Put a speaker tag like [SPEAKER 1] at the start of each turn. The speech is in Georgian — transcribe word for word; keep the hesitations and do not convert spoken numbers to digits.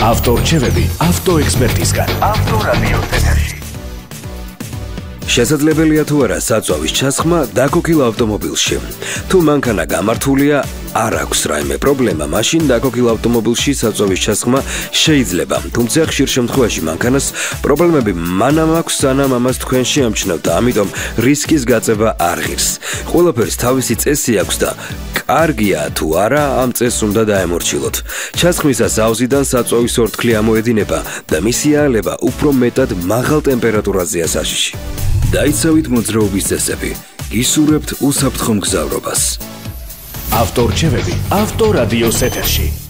[SPEAKER 1] ავტორჩევები ავტოექსპერტისგან. ავტორადიო ეთერში.
[SPEAKER 2] შესაძლებელია თუ არა საწვავის ჩასხმა დაკოქილ ავტომობილში. თუ მანქანა გამართულია, არ აქვს რაიმე პრობლემა, მაშინ დაკოქილ ავტომობილში საწვავის ჩასხმა შეიძლება. თუმცა ხშირ შემთხვევაში მანქანას პრობლემები მანამ აქვს, სანამ ამას თქვენ შეამჩნევთ და ამიტომ რისკის გაწევა არ ღირს. ყველაფერს თავისი წესი აქვს და კარგია თუ არა ამ წესს უნდა დაემორჩილოთ. ჩასხმისას ავზიდან საწვავის ორთქლი ამოედინება და მისი აალება უფრო მეტად მაღალ ტემპერატურაზეა საშიში. დაიცავით მოძრაობის წესები, გისურვებთ უსაფრთხო მგზავრობას.
[SPEAKER 1] ავტორჩევები ავტორადიოს ეთერში.